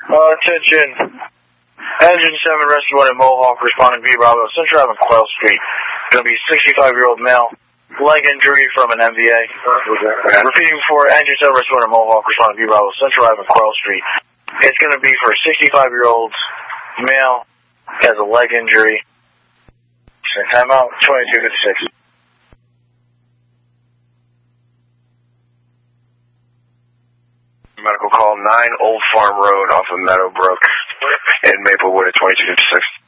Attention. Engine 7 rescue 1 at Mohawk, responding B Bravo, Central Ave, Quail Street. Going to be 65-year-old male, leg injury from an MVA. Repeating for Engine 7 rescue 1 at Mohawk, responding B Bravo, Central Ave, Quail Street. It's going to be for a 65-year-old male, has a leg injury. Time out, 2256. Medical call 9 Old Farm Road off of Meadowbrook in Maplewood at 2256.